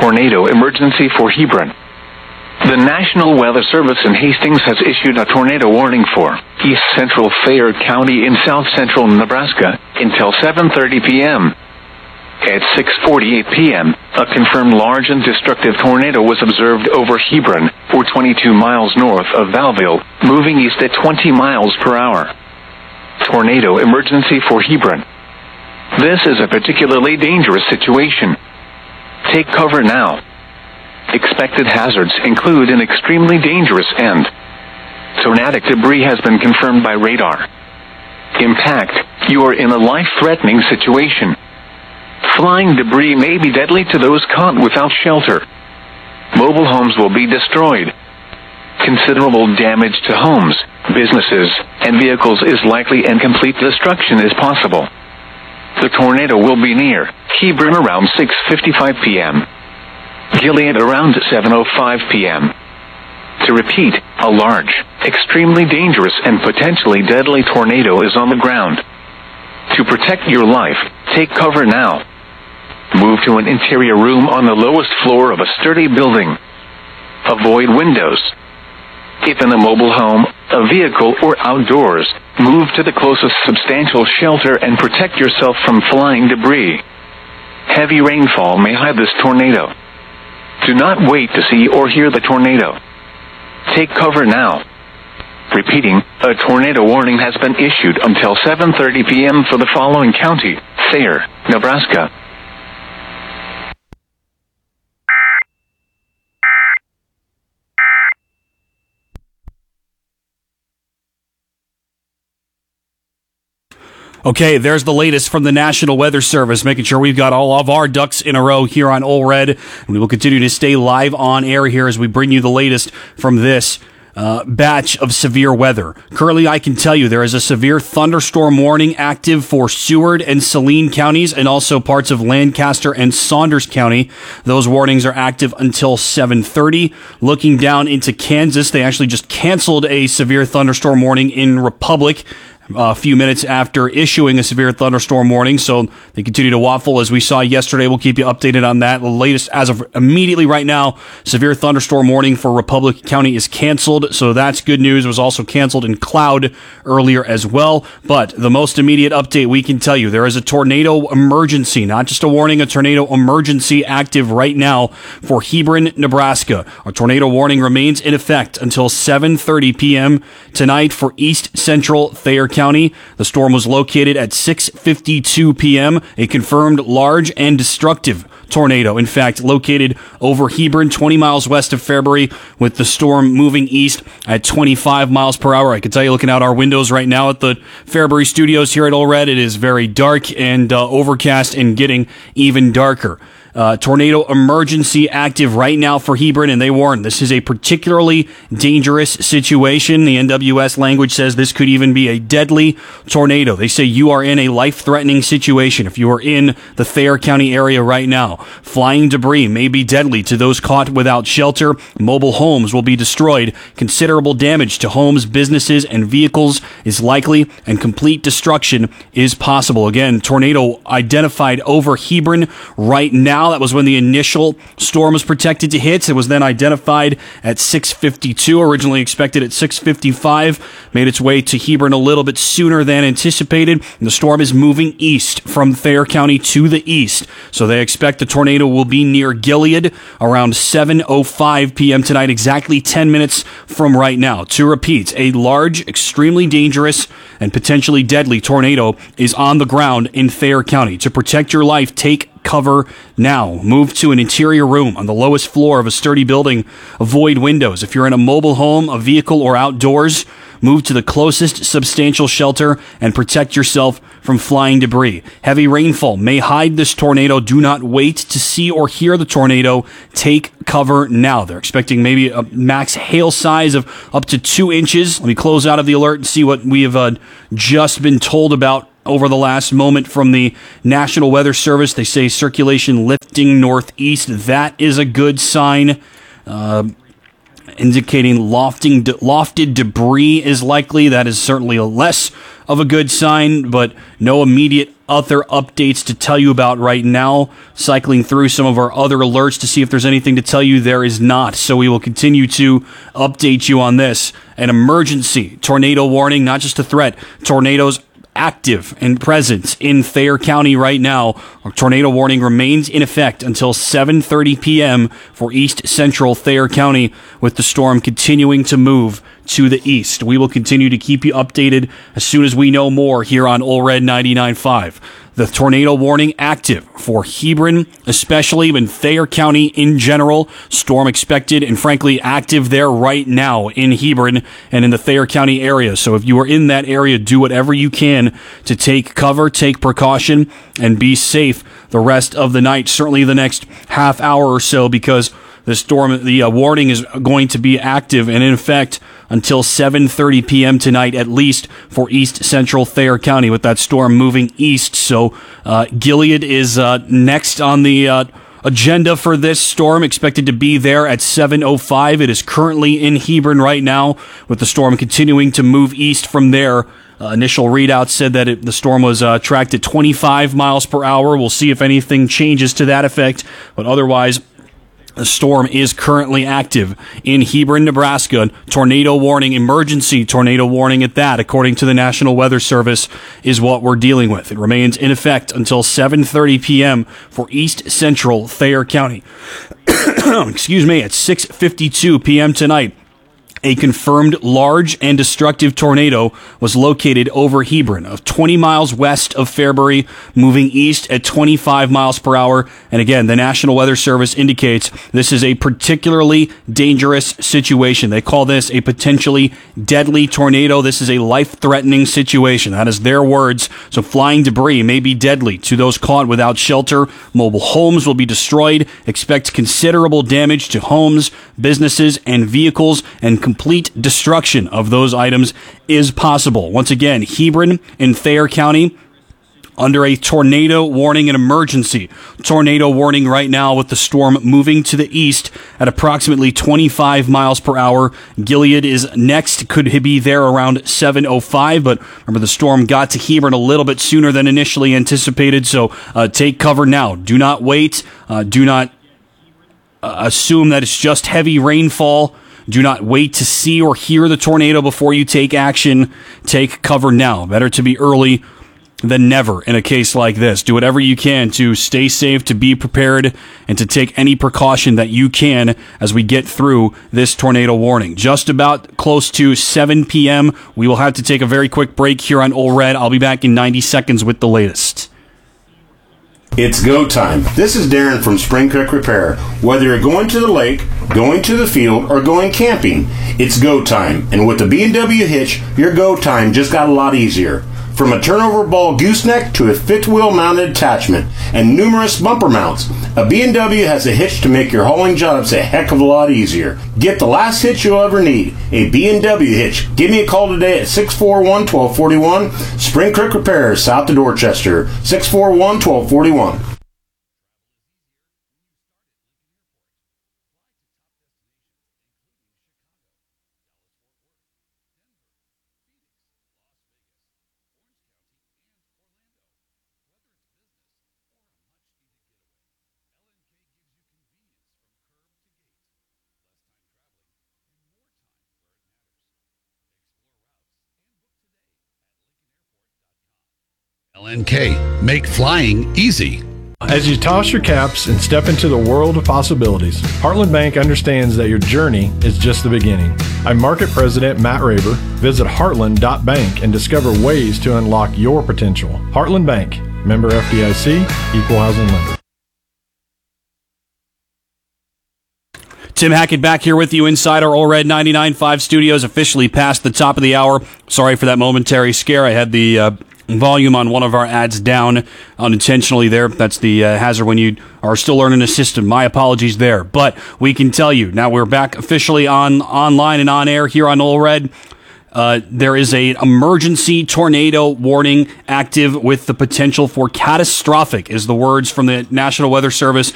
Tornado emergency for Hebron. The National Weather Service in Hastings has issued a tornado warning for east central Thayer County in south central Nebraska until 7:30 p.m. At 6:48 p.m., a confirmed large and destructive tornado was observed over Hebron, or 22 miles north of Valville, moving east at 20 miles per hour. Tornado emergency for Hebron. This is a particularly dangerous situation. Take cover now. Expected hazards include an extremely dangerous and tornadic debris has been confirmed by radar. Impact. You are in a life-threatening situation. Flying debris may be deadly to those caught without shelter. Mobile homes will be destroyed. Considerable damage to homes, businesses, and vehicles is likely and complete destruction is possible. The tornado will be near Hebron around 6:55 p.m. Gilead around 7:05 p.m. To repeat, a large, extremely dangerous and potentially deadly tornado is on the ground. To protect your life, take cover now. Move to an interior room on the lowest floor of a sturdy building. Avoid windows. If in a mobile home, a vehicle, or outdoors, move to the closest substantial shelter and protect yourself from flying debris. Heavy rainfall may hide this tornado. Do not wait to see or hear the tornado. Take cover now. Repeating, a tornado warning has been issued until 7:30 p.m. for the following county: Thayer, Nebraska. Okay, there's the latest from the National Weather Service, making sure we've got all of our ducks in a row here on Ole Red. And we will continue to stay live on air here as we bring you the latest from this batch of severe weather. Currently, I can tell you there is a severe thunderstorm warning active for Seward and Saline counties and also parts of Lancaster and Saunders County. Those warnings are active until 7:30. Looking down into Kansas, they actually just canceled a severe thunderstorm warning in Republic a few minutes after issuing a severe thunderstorm warning, so they continue to waffle as we saw yesterday. We'll keep you updated on that. The latest, as of immediately right now, severe thunderstorm warning for Republic County is canceled, so that's good news. It was also canceled in Cloud earlier as well, but the most immediate update we can tell you, there is a tornado emergency, not just a warning, a tornado emergency active right now for Hebron, Nebraska. Our tornado warning remains in effect until 7:30 p.m. tonight for East Central Thayer County. The storm was located at 6:52 p.m., a confirmed large and destructive tornado, in fact, located over Hebron, 20 miles west of Fairbury, with the storm moving east at 25 miles per hour. I can tell you, looking out our windows right now at the Fairbury studios here at Ole Red, it is very dark and overcast and getting even darker. Tornado emergency active right now for Hebron, and they warn this is a particularly dangerous situation. The NWS language says this could even be a deadly tornado. They say you are in a life-threatening situation if you are in the Thayer County area right now. Flying debris may be deadly to those caught without shelter. Mobile homes will be destroyed. Considerable damage to homes, businesses, and vehicles is likely, and complete destruction is possible. Again, tornado identified over Hebron right now. That was when the initial storm was projected to hit. It was then identified at 6:52, originally expected at 6:55, made its way to Hebron a little bit sooner than anticipated. And the storm is moving east from Thayer County to the east. So they expect the tornado will be near Gilead around 7:05 p.m. tonight, exactly 10 minutes from right now. To repeat, a large, extremely dangerous, and potentially deadly tornado is on the ground in Thayer County. To protect your life, take cover now. Move to an interior room on the lowest floor of a sturdy building. Avoid windows. If you're in a mobile home, a vehicle, or outdoors, move to the closest substantial shelter and protect yourself from flying debris. Heavy rainfall may hide this tornado. Do not wait to see or hear the tornado. Take cover now. They're expecting maybe a max hail size of up to 2 inches. Let me close out of the alert and see what we have just been told about over the last moment from the National Weather Service. They say circulation lifting northeast. That is a good sign, indicating lofted debris is likely. That is certainly less of a good sign, but no immediate other updates to tell you about right now. Cycling through some of our other alerts to see if there's anything to tell you. There is not. So we will continue to update you on this. An emergency tornado warning, not just a threat. Tornadoes active and present in Thayer County right now. Our tornado warning remains in effect until 7:30 p.m. for east central Thayer County, with the storm continuing to move to the east. We will continue to keep you updated as soon as we know more here on Ole Red 99.5. The tornado warning active for Hebron, especially in Thayer County in general. Storm expected and frankly active there right now in Hebron and in the Thayer County area. So if you are in that area, do whatever you can to take cover, take precaution, and be safe the rest of the night. Certainly the next half hour or so, because the storm, the warning is going to be active and in effect until 7:30 p.m. tonight, at least for east central Thayer County, with that storm moving east. So Gilead is next on the agenda for this storm, expected to be there at 7:05. It is currently in Hebron right now, with the storm continuing to move east from there. Initial readouts said that the storm was tracked at 25 miles per hour. We'll see if anything changes to that effect, but otherwise, the storm is currently active in Hebron, Nebraska. Tornado warning, emergency tornado warning at that, according to the National Weather Service, is what we're dealing with. It remains in effect until 7:30 p.m. for east central Thayer County. Excuse me, at 6:52 p.m. tonight, a confirmed large and destructive tornado was located over Hebron, of 20 miles west of Fairbury, moving east at 25 miles per hour. And again, the National Weather Service indicates this is a particularly dangerous situation. They call this a potentially deadly tornado. This is a life-threatening situation. That is their words. So flying debris may be deadly to those caught without shelter. Mobile homes will be destroyed. Expect considerable damage to homes, businesses, and vehicles, and complete destruction of those items is possible. Once again, Hebron in Thayer County under a tornado warning and emergency. Tornado warning right now, with the storm moving to the east at approximately 25 miles per hour. Gilead is next, could be there around 7:05, but remember the storm got to Hebron a little bit sooner than initially anticipated, so take cover now. Do not wait. Do not assume that it's just heavy rainfall. Do not wait to see or hear the tornado before you take action. Take cover now. Better to be early than never in a case like this. Do whatever you can to stay safe, to be prepared, and to take any precaution that you can as we get through this tornado warning. Just about close to 7 p.m. We will have to take a very quick break here on Ole Red. I'll be back in 90 seconds with the latest. It's go time. This is Darren from Spring Creek Repair. Whether you're going to the lake, going to the field, or going camping, it's go time. And with the B&W hitch, your go time just got a lot easier. From a turnover ball gooseneck to a fifth wheel mounted attachment and numerous bumper mounts, a B&W has a hitch to make your hauling jobs a heck of a lot easier. Get the last hitch you'll ever need, a B&W hitch. Give me a call today at 641-1241. Spring Creek Repair, south of Dorchester, 641-1241. LNK, make flying easy. As you toss your caps and step into the world of possibilities, Heartland Bank understands that your journey is just the beginning. I'm Market President Matt Raber. Visit heartland.bank and discover ways to unlock your potential. Heartland Bank, member FDIC, equal housing lender. Tim Hackett back here with you inside our Ole Red 99.5 studios, officially past the top of the hour. Sorry for that momentary scare. I had the volume on one of our ads down unintentionally there. That's the hazard when you are still learning a system. My apologies there. But we can tell you, now we're back officially online and on air here on Ole Red. There is an emergency tornado warning active with the potential for catastrophic, is the words from the National Weather Service.